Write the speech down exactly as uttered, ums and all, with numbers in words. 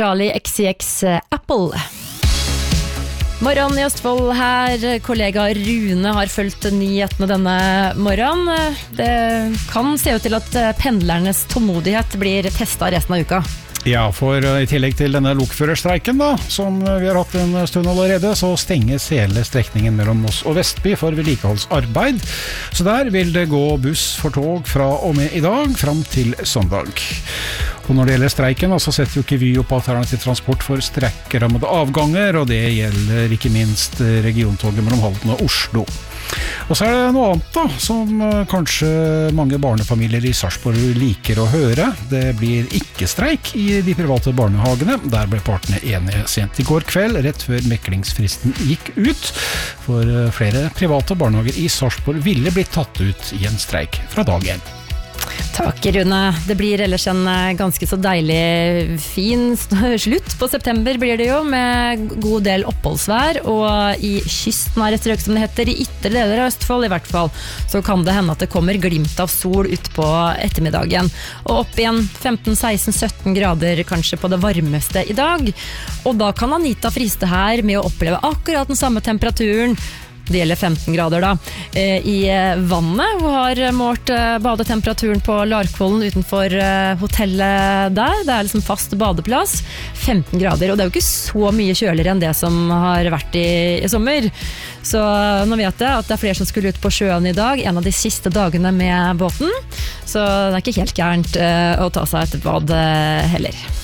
Charlie X C X Apple. Morgen i Østfold her, kollega Rune har fulgt nyhetene denne morgenen. Det kan se ut til at pendlernes tålmodighet blir testet resten av uka. Ja, for i tillegg til denne lokførerstreiken da, som vi har hatt en stund allerede, så stenges hele strekningen mellom Moss og Vestby for vedlikeholdsarbeid. Så der vil det gå buss for tog fra og med i dag, fram til søndag. Og når det gjelder streiken, så setter jo ikke Vy opp alternativ transport for streikerammede avganger, og det gjelder ikke minst regiontoget mellom Halden og Oslo. Og så er det noe annet da, som kanskje mange barnefamilier i Sarpsborg liker å høre. Det blir ikke streik i de private barnehagene. Der ble partene enige sent i går kveld, rett før meklingsfristen gikk ut. For flere private barnehager i Sarpsborg ville blitt tatt ut i en streik fra dag én. Takk, Rune. Det blir ellers en ganske så deilig fin slutt på september blir det jo, med god del oppholdsvær, og i kystnære strøk som det heter, i ytre deler av Østfold i hvert fall, så kan det hende at det kommer glimt av sol ut på ettermiddagen, og opp igjen femten, seksten, sytten grader kanskje på det varmeste i dag, og da kan Anita friste her med å oppleve akkurat den samme temperaturen. Det gjelder femten grader da. I vannet, hun har målt badetemperaturen på Larkvollen utenfor hotellet der. Det er liksom fast badeplass. femten grader, og det er jo ikke så mye kjøligere enn det som har vært i, i sommer. Så nå vet jeg at det er flere som skulle ut på sjøen i dag, en av de siste dagene med båten. Så det er ikke helt gærent å ta seg et bad heller.